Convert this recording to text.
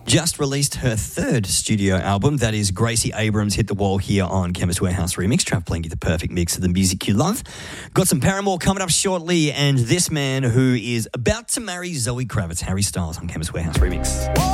just released her third studio album. That is Gracie Abrams Hit the Wall here on Chemist Warehouse Remix. Trav playing you the perfect mix of the music you love. Got some Paramore coming up shortly, and this man who is about to marry Zoe Kravitz, Harry Styles on Chemist Warehouse Remix.